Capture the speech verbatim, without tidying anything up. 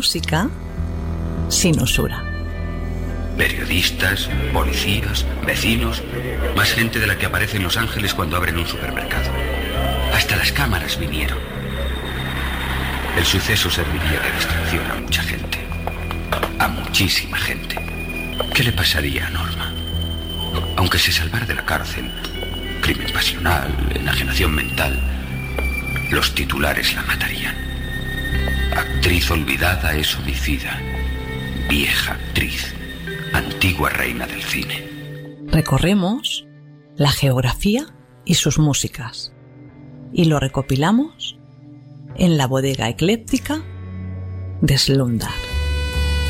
música sin usura. Periodistas, policías, vecinos, más gente de la que aparece en Los Ángeles cuando abren un supermercado. Hasta las cámaras vinieron. El suceso serviría de distracción a mucha gente. A muchísima gente. ¿Qué le pasaría a Norma? Aunque se salvara de la cárcel, crimen pasional, enajenación mental, los titulares la matarían. Actriz olvidada es homicida. Vieja actriz. Antigua reina del cine. Recorremos la geografía y sus músicas y lo recopilamos en la bodega ecléptica de Slumdar.